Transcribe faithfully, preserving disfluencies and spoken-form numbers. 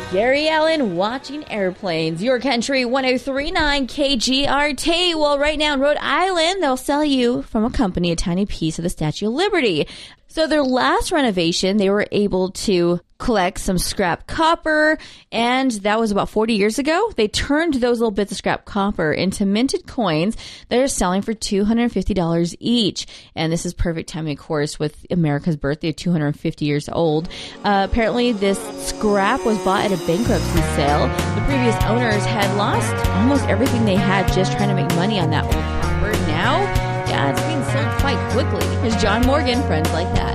Gary Allen watching airplanes. Your Country one oh three point nine K G R T. Well, right now in Rhode Island, they'll sell you from a company a tiny piece of the Statue of Liberty. So their last renovation, they were able to collect some scrap copper, and that was about forty years ago. They turned those little bits of scrap copper into minted coins that are selling for two hundred fifty dollars each. And this is perfect timing, of course, with America's birthday of two hundred fifty years old. Uh, apparently, this scrap was bought at a bankruptcy sale. The previous owners had lost almost everything they had just trying to make money on that old copper. Now, yeah, it's being sold quite quickly. There's John Morgan, Friends Like That.